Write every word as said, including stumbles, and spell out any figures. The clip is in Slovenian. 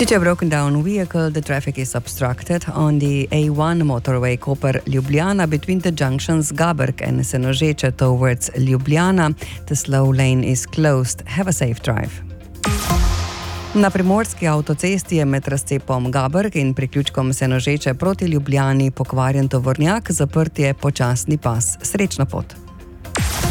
Due to a broken down vehicle, the traffic is obstructed on the A one motorway Koper-Ljubljana between the junctions Gaberg and Senožeče towards Ljubljana. The slow lane is closed. Have a safe drive. Na primorski avtocesti je med razcepom Gaberg in priključkom Senožeče proti Ljubljani pokvarjen tovornjak, zaprt je počasni pas. Srečno pot.